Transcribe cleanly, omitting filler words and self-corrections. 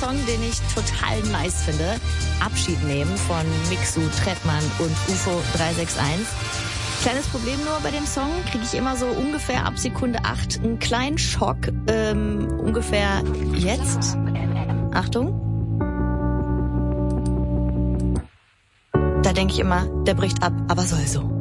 Song, den ich total nice finde. Abschied nehmen von Mixu, Trettmann und UFO 361. Kleines Problem nur bei dem Song, kriege ich immer so ungefähr ab Sekunde 8 einen kleinen Schock. Ungefähr jetzt. Achtung. Da denke ich immer, der bricht ab, aber soll so.